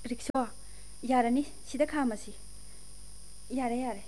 rickshaw यारनी सिदा खामसी यारे यारे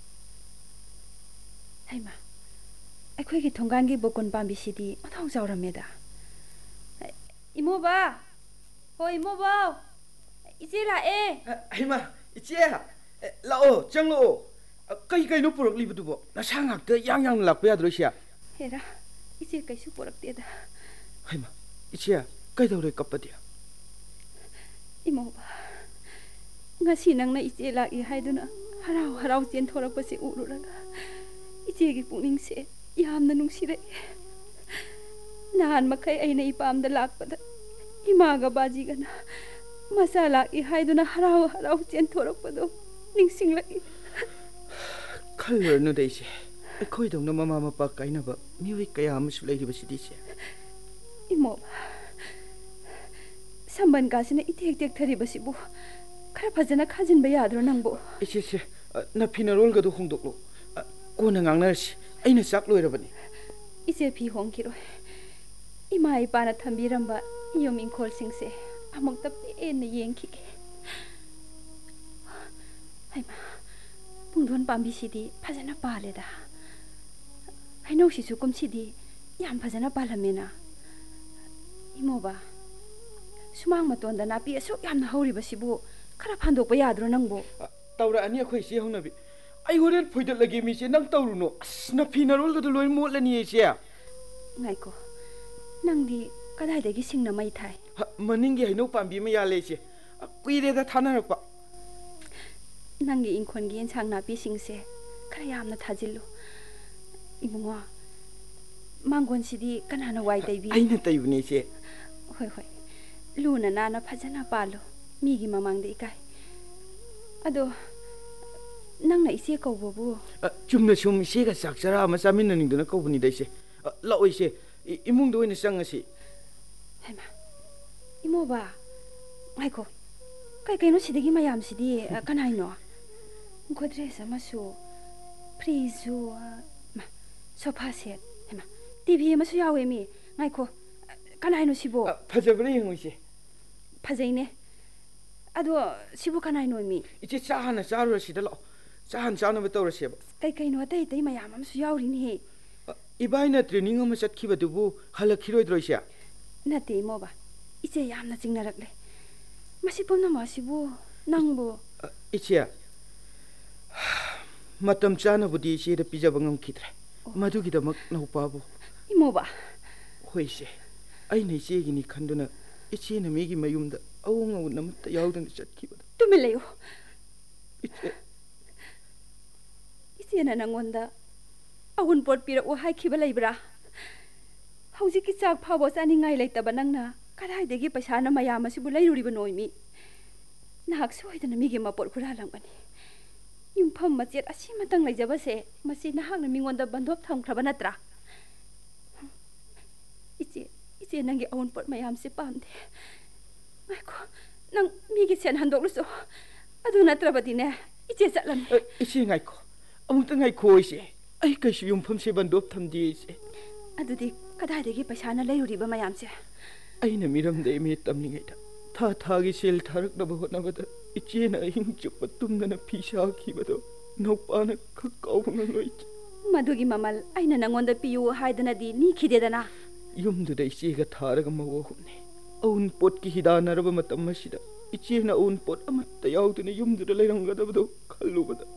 हैमा अखोई थोंगान की बोकुन पाम्बी सिदी मथाउ जावरमेदा इमोबा हो इमोबा इचे लाए हैमा इचे लाओ चंगलो कई कई पुरकलीबदुबो नसा ngakta yang lakpa yadro sia Hera इचे कैसु पुरकतेदा हैमा इचे कइदौरे कपपदि इमोबा ngasi nangna iche laki haiduna harau harau chen thorapasi ururaga iche gi pungning se yamna nungsire nahan makai aina ipamda lakpada imaga baji gana masala i haiduna harau harau chen thorakpado ningsinglaki khalrnu deise khoi dongna mama mapa kainaba miwi kaya amsu leiri basidi se imoba samban kasina itek tek thari basibu खरा फजना खाजिन बे याद्रो नंगबो इसे न फिनरोल गदो होंदोकलो कोना ngangnarsi aina sak loirabani इसे फी होंगिरो इमा इपाना थंबिरंबा यम इंखोल सिंगसे अमक तब N येंखि Haima पुंदोन पाम्बी सिदी फजना पालेदा हाइनो सिसु कुमसिदी याम फजना पालमेना इमोबा सुमांग मतोंदा नापी असु यामना हौरिबसिबु खरा फांदोक याद्रो नंगबो तौरा अनि अखोइ से हौनबि आई होरेन फुइदत लगे मिसे नंग तौरुनो न फिनरोल गदो लोइ मोटलनि एसे ngaiko nangdi kadai degi singna mai thai maningi haino pambi ma yale se kuire da thanarpa nangi inkhon gi ensang na pi singse khara yamna thajillu ibungwa mangon sidi kanana wai taibi aina taibuni se hoi hoi luna nana phajana palo migi mamang de ikai ado nangna ise kawbobu chumna sum ise ga sakchara ma chamin ning duna kawbuni daise laoi se imung do ina sangasi hema imoba ngaiko kai kai no sidigi mayam sidi kanai no godres amasu frizu ma sofa set hema tv amasu yawe mi ngaiko kanai no sibo phajabri ngoi phajai ado sibu kanai no mi iche chahana charu sida lo chahan chana ba tawra seba kai kai no tai tai mayam am su yauri ni he ibaina training ama chatkiba dubu halakhiroi droisia nate moba iche yamna chingnarakle masi pomna masibu nangbo iche matam chana budi iche da pijaba ngamkhidre madugi da mak naupabu imoba hoise ai nei che gini khanduna iche na megi mayumda awunga namta yaudana chatkiba tumileyo iche na nangonda awun pot pira o hai khiba leibra hauji ki chak phabo chani ngai leitaba nangna kadai degi paisa na maya masibu leiruri banoimi nahak soidana migi mapor khura langani yumpham machet asi matang leijaba se masi nahak na mingonda bandhop thamkhraba natra iche nangi awun pot mayam se pamde maiko nang migi sen handok luso adu natrabadi ne iche chatlan iche ngaiko amuk ta ngaiko ise ai kaisu yumpham se bandhop thamdi ise adudi kadai degi paisa na leiruri ba mayam se aina miram de me tamningaita tha gi sel tharak na bahot na bada iche na hing chup tumna na phisa khibado nopana khakauna loi madugi mamal aina nangonda piyu haidana di ni khidedana yumdu da iche ga tharaga mawo humne aun pot ki hidana raba matam masida iche na aun pot amatta yauduna yumdu da leiranga da bado khallubada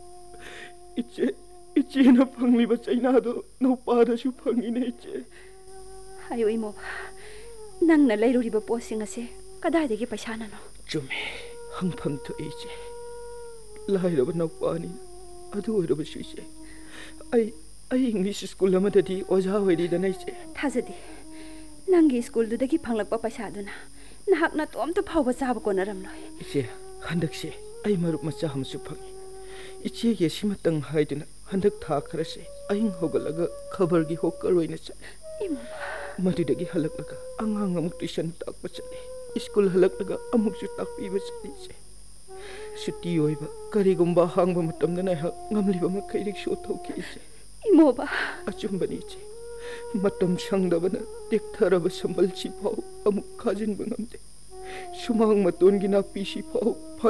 iche na phangli ba chaina do nopa da su phangi ne iche hayo imo nangna leiruri ba posing ase kadai degi paisa na no chume hangpham to iche lairaba nopani adu oiraba suise ai english school amada di oja hoiri da nai che thajadi nangi school du dagi phanglakpa paisa duna nahak na tom to phawba chaba konaram loi iche handak se ai marup macha hamsu phangi iche ge simatang haiduna handak tha kharase aing hogalaga khabar gi hokkaroina cha madudagi halaknaga angang amuk tuition takpa chale school halaknaga amuk su takpiba chali che suti oiba karigumba hangba matamda na ha ngamliba ma khairik sho thauki che imoba achumbani che matam sangdabana tektharaba sambal chi phau amuk khajin bangamde ꯁꯨꯃꯥꯡ ꯃꯇꯣꯟꯒꯤ ꯅꯥꯄꯤꯁꯤ ꯐꯥꯎ